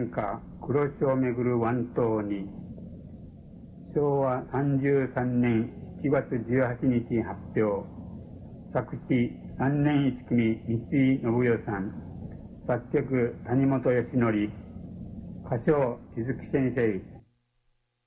演歌黒潮をめぐる湾島に、昭和33年7月18日発表。作詞3年1組三井信代さん、作曲谷本義則、歌唱鈴木先生。